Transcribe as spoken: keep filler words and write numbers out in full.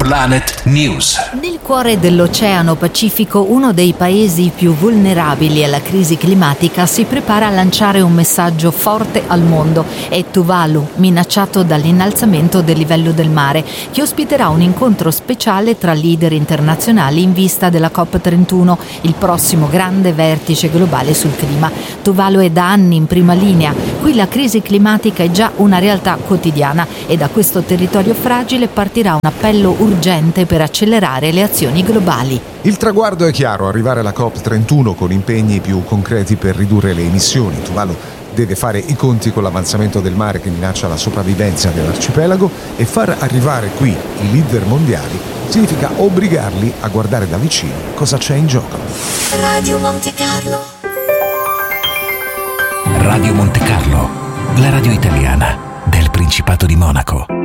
Planet News. Nel cuore dell'Oceano Pacifico, uno dei paesi più vulnerabili alla crisi climatica si prepara a lanciare un messaggio forte al mondo. È Tuvalu, minacciato dall'innalzamento del livello del mare, che ospiterà un incontro speciale tra leader internazionali in vista della COP trentuno, il prossimo grande vertice globale sul clima. Tuvalu è da anni in prima linea. Qui la crisi climatica è già una realtà quotidiana e da questo territorio fragile partirà un appello urgente per accelerare le azioni globali. Il traguardo è chiaro: arrivare alla COP trentuno con impegni più concreti per ridurre le emissioni. Tuvalu deve fare i conti con l'avanzamento del mare che minaccia la sopravvivenza dell'arcipelago, e far arrivare qui i leader mondiali significa obbligarli a guardare da vicino cosa c'è in gioco. Radio Monte Carlo. Radio Monte Carlo, la radio italiana del Principato di Monaco.